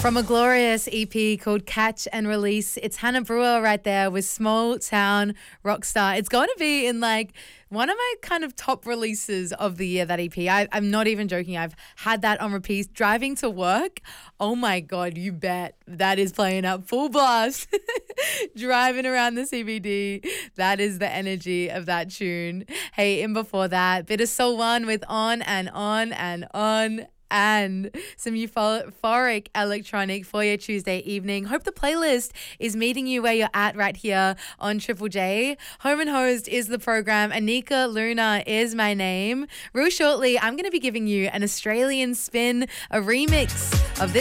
From a glorious EP called Catch and Release, it's Hannah Brewer right there with Small Town Rockstar. It's going to be in like one of my kind of top releases of the year, that EP. I'm not even joking. I've had that on repeat driving to work. Oh my God, you bet. That is playing up full blast. Driving around the CBD. That is the energy of that tune. Hey, and before that, bit of Soul One with On and On and On. And some euphoric electronic for your Tuesday evening. Hope the playlist is meeting you where you're at right here on Triple J. Home and Host is the program. Anika Luna is my name. Real shortly, I'm going to be giving you an Australian spin, a remix of this